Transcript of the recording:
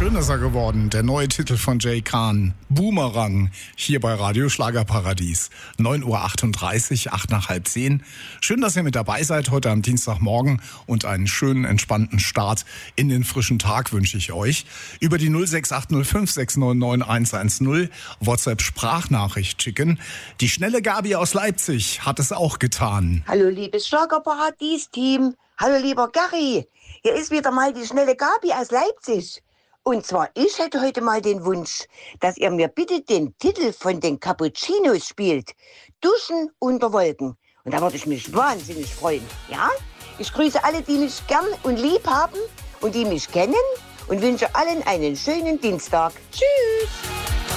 schön ist er geworden, der neue Titel von Jay Khan, Boomerang, hier bei Radio Schlagerparadies. 9:38 Uhr, 8 nach halb 10. Schön, dass ihr mit dabei seid heute am Dienstagmorgen und einen schönen, entspannten Start in den frischen Tag wünsche ich euch. Über die 06805699110 WhatsApp-Sprachnachricht schicken. Die schnelle Gabi aus Leipzig hat es auch getan. Hallo liebes Schlagerparadies-Team, hallo lieber Gary. Hier ist wieder mal die schnelle Gabi aus Leipzig. Und zwar, ich hätte heute mal den Wunsch, dass ihr mir bitte den Titel von den Cappuccinos spielt. Duschen unter Wolken. Und da würde ich mich wahnsinnig freuen. Ja? Ich grüße alle, die mich gern und lieb haben und die mich kennen und wünsche allen einen schönen Dienstag. Tschüss!